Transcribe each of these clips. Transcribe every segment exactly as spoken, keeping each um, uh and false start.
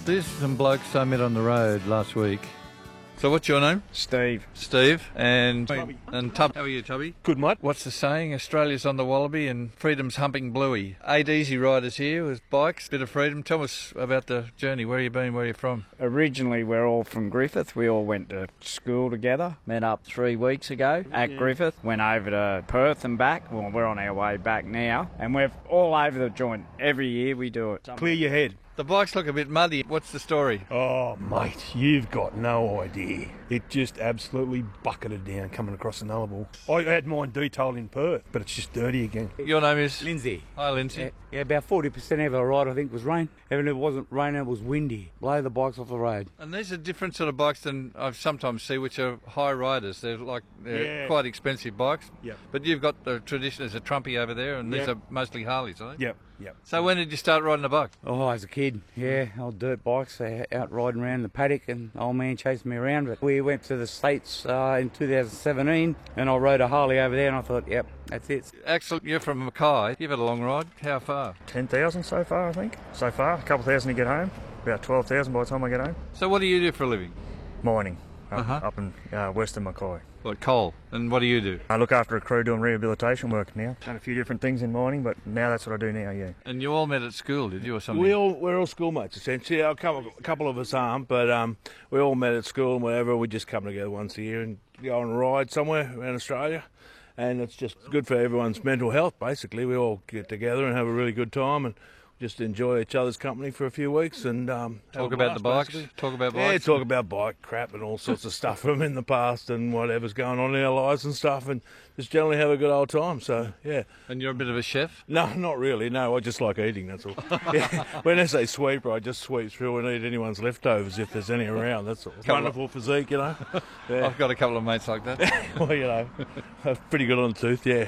These are some blokes I met on the road last week. So what's your name? Steve. Steve. And Tubby. and Tub. How are you, Tubby? Good, mate. What's the saying? Australia's on the wallaby and freedom's humping bluey. Eight easy riders here with bikes, bit of freedom. Tell us about the journey. Where you been? Where you from? Originally, we're all from Griffith. We all went to school together. Met up three weeks ago at Yeah. Griffith. Went over to Perth and back. Well, we're on our way back now. And we're all over the joint. Every year we do it. Clear your head. The bikes look a bit muddy. What's the story? Oh, mate, you've got no idea. It just absolutely bucketed down coming across the Nullarbor. I had mine detailed in Perth, but it's just dirty again. Your name is? Lindsay. Hi, Lindsay. Yeah, yeah, about forty percent of our ride, I think, was rain. Even if it wasn't raining, it was windy. Blow the bikes off the road. And these are different sort of bikes than I sometimes see, which are high riders. They're like they're Yeah. quite expensive bikes. Yep. But you've got the tradition as a Trumpy over there, and these Yep. are mostly Harleys, are they? Yep, yep. So when did you start riding a bike? Oh, as a kid, yeah, old dirt bikes, they out riding around the paddock and old man chasing me around. But we went to the States uh, in two thousand seventeen and I rode a Harley over there and I thought, yep, that's it. Axel, you're from Mackay. You've had a long ride. How far? ten thousand so far, I think. So far, a couple thousand to get home. About twelve thousand by the time I get home. So what do you do for a living? Mining up, Uh-huh. up in uh, western Mackay. What, coal? And what do you do? I look after a crew doing rehabilitation work now. Done a few different things in mining, but now that's what I do now, yeah. And you all met at school, did you, or something? We all, we're all schoolmates, essentially. A couple, a couple of us aren't, but um, we all met at school and whatever. We just come together once a year and go on a ride somewhere around Australia. And it's just good for everyone's mental health, basically. We all get together and have a really good time and just enjoy each other's company for a few weeks and um, have Talk a about the blast, bikes. basically. Talk about Yeah, bikes. talk about bike crap and all sorts of stuff from in the past and whatever's going on in our lives and stuff, and just generally have a good old time. So, yeah. And you're a bit of a chef? No, not really. No, I just like eating, that's all. Yeah. When I say sweeper, I just sweep through and eat anyone's leftovers if there's any around, that's all. Couple Wonderful physique, you know. Yeah. I've got a couple of mates like that. Well, you know, pretty good on the tooth, yeah.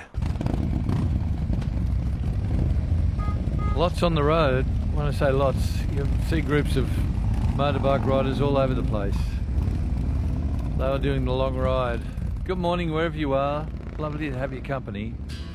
Lots on the road. When I say lots, you see groups of motorbike riders all over the place. They were doing the long ride. Good morning wherever you are. Lovely to have your company.